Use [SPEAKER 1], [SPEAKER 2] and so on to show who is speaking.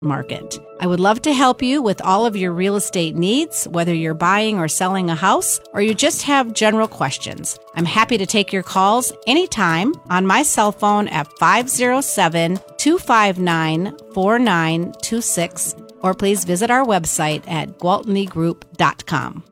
[SPEAKER 1] market. I would love to help you with all of your real estate needs, whether you're buying or selling a house, or you just have general questions. I'm happy to take your calls anytime on my cell phone at 507-259-4926, or please visit our website at gwaltneygroup.com.